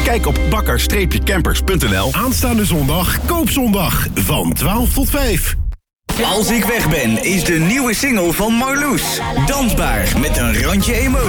Kijk op bakker-campers.nl. Aanstaande zondag, Koopzondag. Van 12 tot 5. Als ik weg ben, is de nieuwe single van Marloes. Dansbaar met een randje emotie.